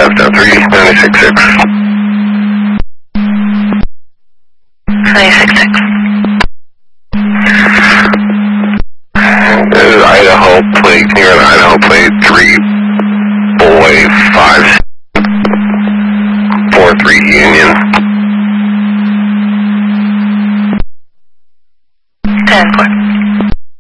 left, down 3, 96.6. 96.6. Idaho plate, near an Idaho plate, 3, boy, 5, 4-3 Union. 10-4.